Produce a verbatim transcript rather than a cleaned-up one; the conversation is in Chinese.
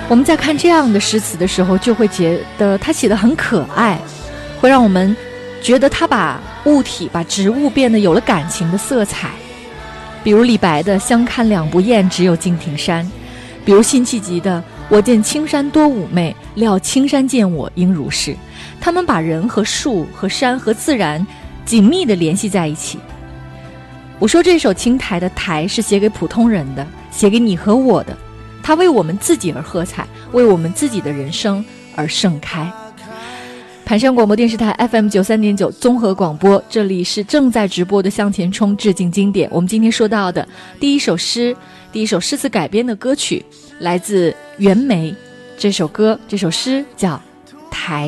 我们在看这样的诗词的时候，就会觉得他写得很可爱，会让我们觉得他把物体把植物变得有了感情的色彩。比如李白的相看两不厌，只有敬亭山，比如辛弃疾的我见青山多妩媚，料青山见我应如是。他们把人和树和山和自然紧密地联系在一起。我说这首青苔的苔是写给普通人的，写给你和我的，它为我们自己而喝彩，为我们自己的人生而盛开。盘山广播电视台 F M 九三点九 综合广播，这里是正在直播的向前冲致敬经典。我们今天说到的第一首诗，第一首诗词改编的歌曲来自袁枚，这首歌这首诗叫《苔》。